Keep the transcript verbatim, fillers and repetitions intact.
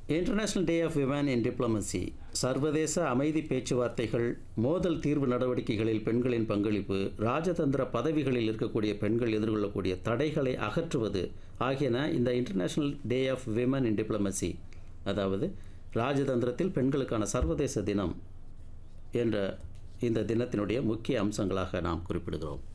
International day of women in diplomacy சர்வதேச அமைதி பேச்சுவார்த்தைகள், மோதல் தீர்வு நடவடிக்கைகளில் பெண்களின் பங்களிப்பு, ராஜதந்திர பதவிகளில் இருக்கக்கூடிய பெண்கள் எதிர்கொள்ளக்கூடிய தடைகளை அகற்றுவது ஆகியன இந்த international day of women in diplomacy, அதாவது ராஜதந்திரத்தில் பெண்களுக்கான சர்வதேச தினம் என்ற இந்த தினத்தினுடைய முக்கிய அம்சங்களாக நாம் குறிப்பிடுகிறோம்.